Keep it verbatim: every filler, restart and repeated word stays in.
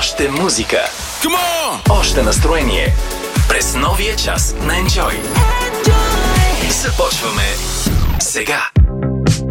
Още музика. Още настроение. През новия час на Enjoy. Започваме сега.